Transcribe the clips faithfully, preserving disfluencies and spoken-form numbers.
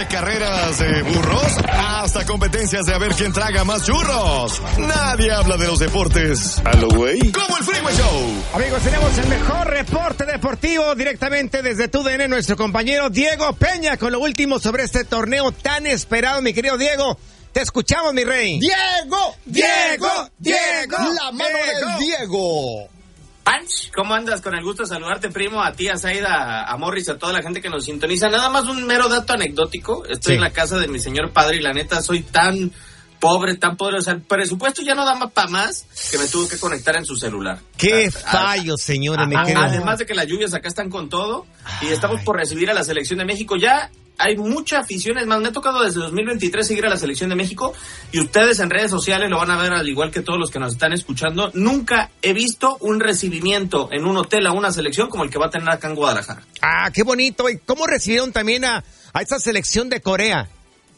Desde carreras de burros hasta competencias de a ver quién traga más churros. Nadie habla de los deportes a lo güey como el Freeway Show. Amigos, tenemos el mejor reporte deportivo directamente desde T U D N, nuestro compañero Diego Peña con lo último sobre este torneo tan esperado. Mi querido Diego, te escuchamos, mi rey. Diego, Diego, Diego, la mano Diego. del Diego. Panch, ¿cómo andas? Con el gusto de saludarte, primo, a ti, a Zaida, a Morris, a toda la gente que nos sintoniza. Nada más un mero dato anecdótico. Estoy Sí. en la casa de mi señor padre y la neta soy tan pobre, tan pobre. O sea, el presupuesto ya no da para más que me tuvo que conectar en su celular. Qué O sea, fallo, señores, mi a- querido. Además de que las lluvias acá están con todo y estamos por recibir a la selección de México. Ya hay mucha afición, es más, me ha tocado desde dos mil veintitrés seguir a la selección de México y ustedes en redes sociales lo van a ver al igual que todos los que nos están escuchando. Nunca he visto un recibimiento en un hotel a una selección como el que va a tener acá en Guadalajara. Ah, qué bonito. ¿Y cómo recibieron también a, a esta selección de Corea?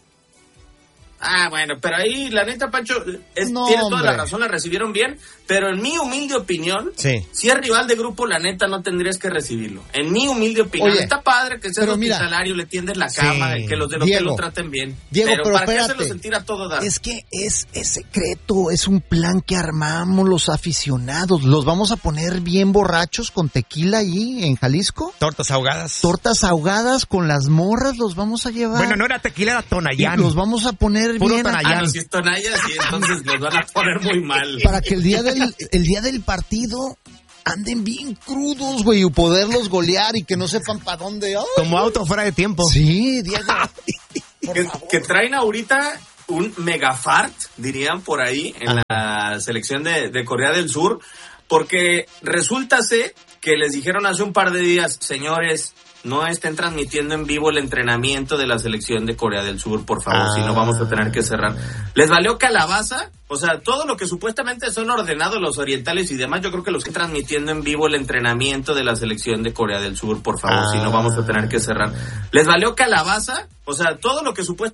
Ah, bueno, pero ahí la neta, Pancho, es, No, tiene toda hombre. la razón, la recibieron bien, pero en mi humilde opinión, Sí. si es rival de grupo, la neta no tendrías que recibirlo. En mi humilde opinión, Oye, está padre que seas pero mira, hospitalario, le tiendes la Sí. cama, que los del hotel Diego, lo traten bien. Diego, pero, pero ¿para qué espérate. hacerlo sentir a todo dar? Es que es, es secreto, es un plan que armamos los aficionados. Los vamos a poner bien borrachos con tequila ahí en Jalisco. Tortas ahogadas. Tortas ahogadas con las morras los vamos a llevar. Bueno, no era tequila, era Y Tonayán. los vamos a poner Puro bien Tonayán. Ah, no, si es Tonaya, sí, entonces los van a poner muy mal. para que el día del el día del partido anden bien crudos, güey, y poderlos golear y que no sepan para dónde. ¡Ay! Como auto fuera de tiempo. Sí, Diego. Por Que, favor. que traen ahorita un megafart, dirían por ahí, en la selección de, de Corea del Sur, porque resulta ser que les dijeron hace un par de días, señores, no estén transmitiendo en vivo el entrenamiento de la selección de Corea del Sur, por favor, Ah. si no vamos a tener que cerrar. Les valió calabaza, o sea, todo lo que supuestamente son ordenados los orientales y demás, yo creo que los estén transmitiendo en vivo el entrenamiento de la selección de Corea del Sur, por favor, Ah. si no vamos a tener que cerrar. Les valió calabaza, o sea, todo lo que supuestamente